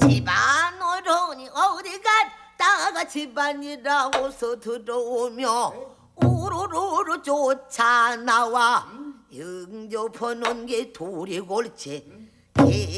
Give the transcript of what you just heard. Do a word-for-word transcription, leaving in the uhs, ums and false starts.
집안 어른이 어디 갔다가 집안이라고서 들어오며 우르르르 쫓아 나와 영접하는 게 둘이 골치